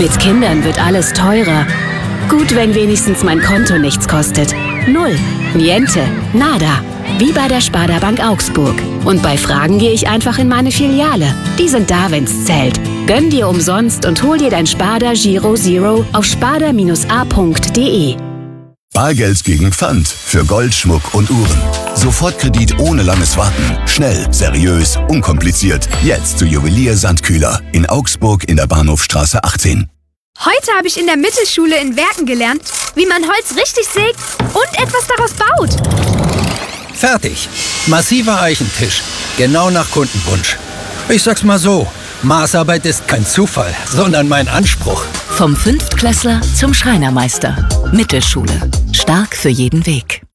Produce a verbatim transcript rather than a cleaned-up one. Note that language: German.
Mit Kindern wird alles teurer. Gut, wenn wenigstens mein Konto nichts kostet. Null, niente, nada. Wie bei der Sparda Bank Augsburg. Und bei Fragen gehe ich einfach in meine Filiale. Die sind da, wenn's zählt. Gönn dir umsonst und hol dir dein Sparda Giro Zero auf sparda a punkt de. Bargeld gegen Pfand für Gold, Schmuck und Uhren. Sofortkredit ohne langes Warten. Schnell, seriös, unkompliziert. Jetzt zu Juwelier Sandkühler in Augsburg in der Bahnhofstraße achtzehn. Heute habe ich in der Mittelschule in Werken gelernt, wie man Holz richtig sägt und etwas daraus baut. Fertig. Massiver Eichentisch. Genau nach Kundenwunsch. Ich sag's mal so, Maßarbeit ist kein Zufall, sondern mein Anspruch. Vom Fünftklässler zum Schreinermeister. Mittelschule. Stark für jeden Weg.